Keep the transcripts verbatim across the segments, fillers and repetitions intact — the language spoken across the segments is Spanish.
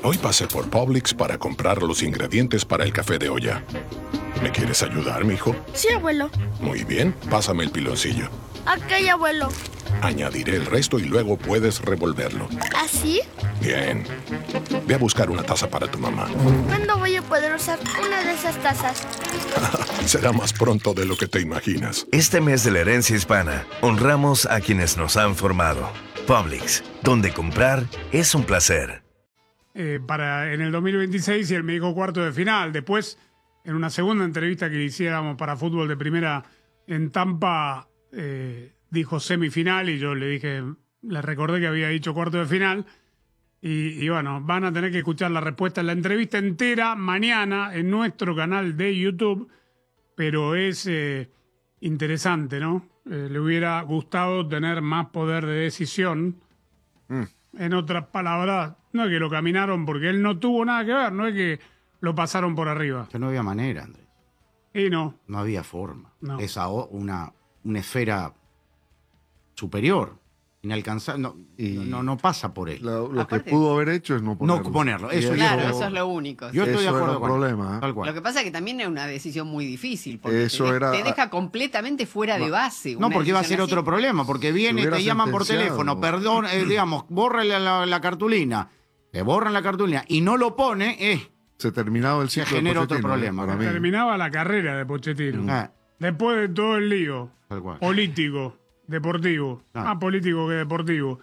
Hoy pasé por Publix para comprar los ingredientes para el café de olla. ¿Me quieres ayudar, mijo? Sí, abuelo. Muy bien, pásame el piloncillo. Ok, abuelo. Añadiré el resto y luego puedes revolverlo. ¿Así? Bien. Ve a buscar una taza para tu mamá. ¿Cuándo voy a poder usar una de esas tazas? Será más pronto de lo que te imaginas. Este mes de la herencia hispana, honramos a quienes nos han formado. Publix, donde comprar es un placer. Eh, para en el dos mil veintiséis y él me dijo cuarto de final. Después, en una segunda entrevista que le hiciéramos para Fútbol de Primera en Tampa, eh, dijo semifinal y yo le dije, le recordé que había dicho cuarto de final. Y, y bueno, van a tener que escuchar la respuesta en la entrevista entera mañana en nuestro canal de YouTube. Pero es eh, interesante, ¿no? Eh, le hubiera gustado tener más poder de decisión. Mm. En otras palabras, no es que lo caminaron porque él no tuvo nada que ver, no es que lo pasaron por arriba. Que no había manera, Andrés. Y no. No había forma. No. Es una, una esfera superior, inalcanzable. No, no, no pasa por él. Lo, lo que pudo haber hecho es no ponerlo. No ponerlo. Eso, claro, eso, eso es lo único. Yo estoy de acuerdo era con problema, ¿eh? Tal cual. Lo que pasa es que también es una decisión muy difícil, porque Eso te, de, era, te deja completamente fuera no, de base. No, porque iba a ser así. otro problema, porque viene, te llaman por teléfono, perdón, eh, digamos, borra la, la, la cartulina, te borran la cartulina y no lo pone, eh, se terminaba el ciclo. Se genera otro problema. Para mí. Terminaba la carrera de Pochettino. Mm. Ah. Después de todo el lío político, deportivo, ah. más político que deportivo.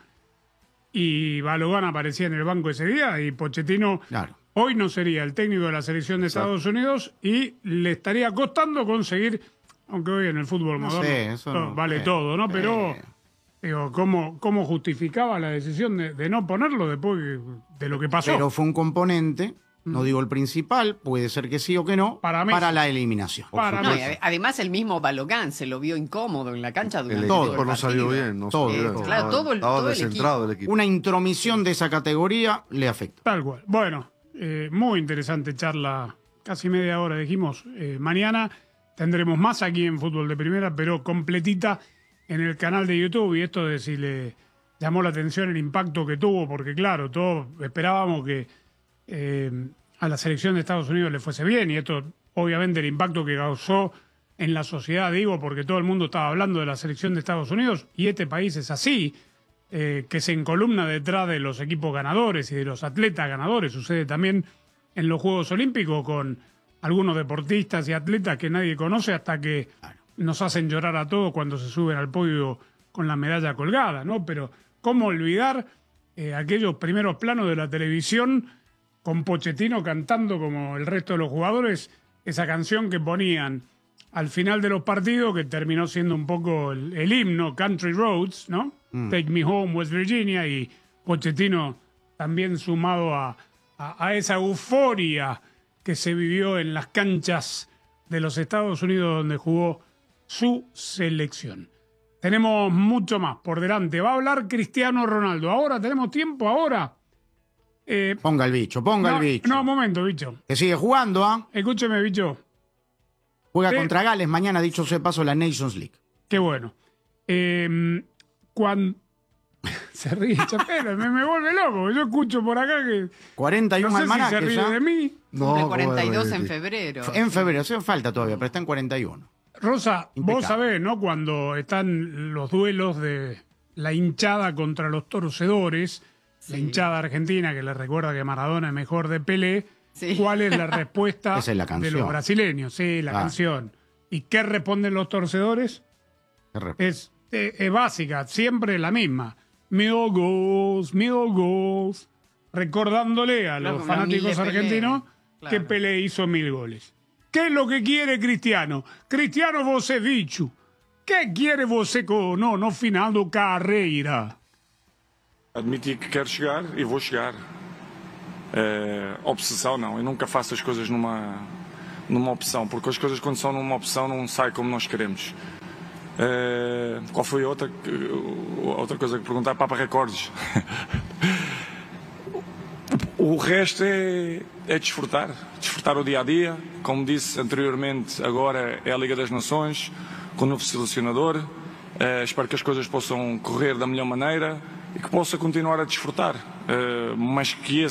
Y Balogán aparecía en el banco ese día y Pochettino claro. hoy no sería el técnico de la selección de Exacto. Estados Unidos y le estaría costando conseguir, aunque hoy en el fútbol no moderno sé, eso no, no, vale eh, todo, ¿no? Pero, eh. digo, ¿cómo, cómo justificaba la decisión de, de no ponerlo después de lo que pasó? Pero fue un componente, no digo el principal, puede ser que sí o que no, para, para la eliminación. Para no, y además el mismo Balogán se lo vio incómodo en la cancha durante el todo equipo el no salió bien, no todo, eh, todo, claro, todo el, estaba todo descentrado el el equipo. Una intromisión de esa categoría le afecta. Tal cual. Bueno, eh, muy interesante charla, casi media hora dijimos. Eh, mañana tendremos más aquí en Fútbol de Primera, pero completita en el canal de YouTube. Y esto de si le llamó la atención el impacto que tuvo, porque claro, todos esperábamos que eh, a la selección de Estados Unidos le fuese bien, y esto obviamente el impacto que causó en la sociedad, digo, porque todo el mundo estaba hablando de la selección de Estados Unidos, y este país es así, eh, que se encolumna detrás de los equipos ganadores y de los atletas ganadores. Sucede también en los Juegos Olímpicos con algunos deportistas y atletas que nadie conoce hasta que nos hacen llorar a todos cuando se suben al podio con la medalla colgada, ¿no? Pero ¿cómo olvidar eh, aquellos primeros planos de la televisión con Pochettino cantando como el resto de los jugadores esa canción que ponían al final de los partidos, que terminó siendo un poco el, el himno, Country Roads, ¿no? Mm. Take Me Home, West Virginia, y Pochettino también sumado a, a, a esa euforia que se vivió en las canchas de los Estados Unidos donde jugó su selección. Tenemos mucho más por delante. Va a hablar Cristiano Ronaldo. Ahora, tenemos tiempo, ahora. Eh, ponga el bicho, ponga no, el bicho. No, un momento, bicho. Que sigue jugando, ¿ah? ¿eh? Escúcheme, bicho. Juega eh, contra Gales mañana, dicho sea paso, la Nations League. Qué bueno. Eh, cuando... se ríe, chapela, me, me vuelve loco. Yo escucho por acá que... cuarenta y uno no sé almanaques, si se ríe ¿ah? de mí. No, cuarenta y dos en febrero. En febrero, hace falta todavía, pero está en cuarenta y uno. Rosa, Impecable. Vos sabés, ¿no? Cuando están los duelos de la hinchada contra los torcedores, sí. La hinchada argentina que le recuerda que Maradona es mejor de Pelé, sí. ¿Cuál es la respuesta Esa es la de los brasileños? Sí, la ah. canción. ¿Y qué responden los torcedores? Es, es, es básica, siempre la misma. Mil goals, mil goals. Recordándole a los no, fanáticos argentinos claro. que Pelé hizo mil goles. ¿Qué es lo que quiere Cristiano? Cristiano, você bicho. Que quiere você com no, no final do carreira? Admiti que quero chegar e vou chegar. É, obsessão não, eu nunca faço as coisas numa, numa opção, porque as coisas quando são numa opção não saem como nós queremos. É, qual foi a outra, outra coisa que perguntar? Papa recordes. O resto é, é desfrutar, desfrutar o dia-a-dia. Como disse anteriormente, agora é a Liga das Nações, com o novo selecionador. Uh, espero que as coisas possam correr da melhor maneira e que possa continuar a desfrutar, uh, mas que esse